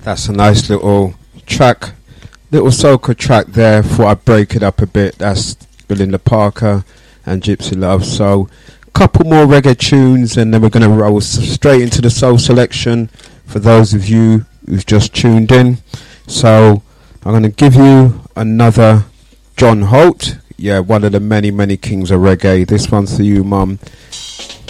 That's a nice little track, little soca track there. Thought I'd break it up a bit. That's Belinda Parker and Gypsy Love. So, couple more reggae tunes, and then we're going to roll straight into the soul selection for those of you who've just tuned in. So, I'm going to give you another John Holt. Yeah, one of the many, many kings of reggae. This one's for you, Mum.